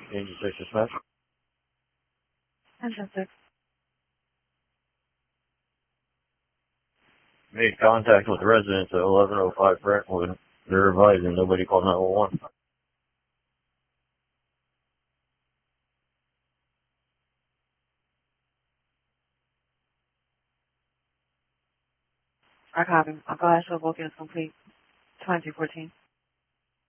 Angel 6 dispatch. Engine 6. Made contact with the residents at 1105 Brentwood. They're advising nobody called 911. I copy. I'll go ahead and booking is complete. 2214.